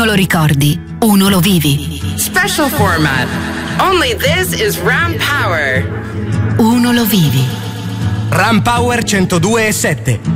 Uno lo ricordi, uno lo vivi. Special format. Only this is Ram Power. Uno lo vivi. Ram Power 102.7.